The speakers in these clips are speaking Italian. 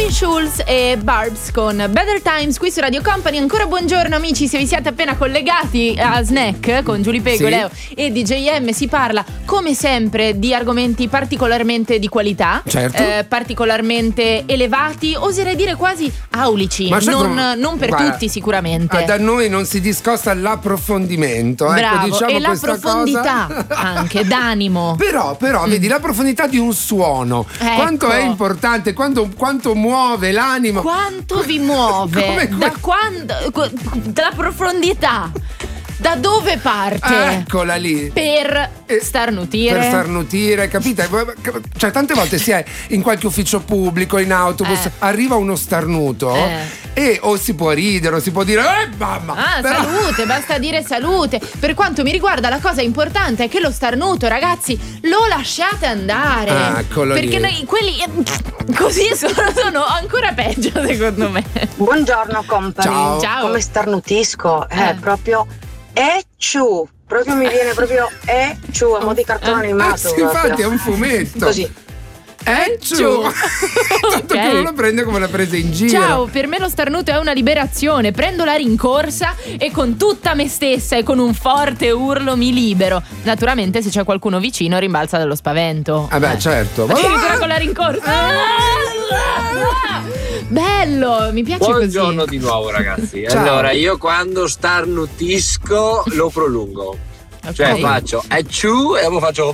Martin Schulz e Barbs con Better Times qui su Radio Company. Ancora buongiorno amici, se vi siete appena collegati a Snack con Giulia Pego, Sì. Leo e DJM, si parla come sempre di argomenti particolarmente di qualità, Certo. particolarmente elevati, oserei dire quasi aulici, Ma certo, non per guarda, tutti sicuramente. Da noi non si discosta l'approfondimento. Bravo, ecco, diciamo e la questa profondità cosa. anche d'animo. Però vedi la profondità di un suono, Ecco. quanto è importante, quanto muove l'animo. Quanto vi muove? Come Da quando? Dalla profondità. Da dove parte? Eccola lì. Per starnutire. Per starnutire, capite? Cioè, tante volte si è in qualche ufficio pubblico, in autobus, arriva uno starnuto e o si può ridere o si può dire mamma. Però... Salute, basta dire salute. Per quanto mi riguarda, la cosa importante è che lo starnuto, ragazzi, lo lasciate andare. Eccolo perché lì. noi quelli così sono ancora peggio, secondo me. Buongiorno company. Ciao. Come starnutisco? Proprio ciu. Proprio mi viene proprio ciu, a mo' di cartone animato. Sì, infatti è un fumetto. Così. Ciu. Tanto che uno lo prende come la presa in giro. Ciao, per me lo starnuto è una liberazione. Prendo la rincorsa e con tutta me stessa e con un forte urlo mi libero. Naturalmente se c'è qualcuno vicino rimbalza dallo spavento. Certo. Addirittura con la rincorsa. Bello, mi piace Buongiorno così. di nuovo ragazzi. Ciao. Allora, io quando starnutisco lo prolungo. Cioè faccio ciu e poi faccio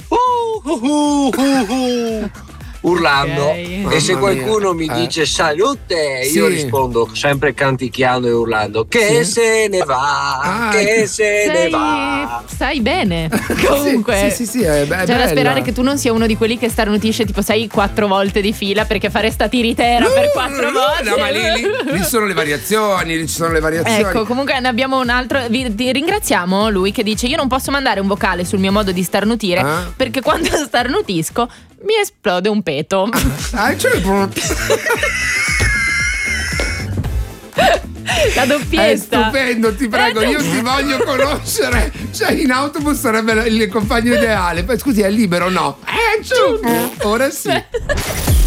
urlando. Ok. E se Mamma qualcuno mia. mi dice salute, Sì. io rispondo sempre canticchiando e urlando che Sì. se ne va, che se ne va. Stai bene. Comunque Sì, è c'è da bella. sperare che tu non sia uno di quelli che starnutisce tipo 4 volte di fila, perché fare sta tiritera per 4 volte. No, ma lì ci sono le variazioni, Ecco, comunque ne abbiamo un altro. Ti ringraziamo lui che dice: io non posso mandare un vocale sul mio modo di starnutire perché quando starnutisco mi esplode un peto. La doppietta. È stupendo, ti prego, io ti voglio conoscere. Cioè, in autobus sarebbe il compagno ideale. Poi scusi, è libero? No. Ora sì.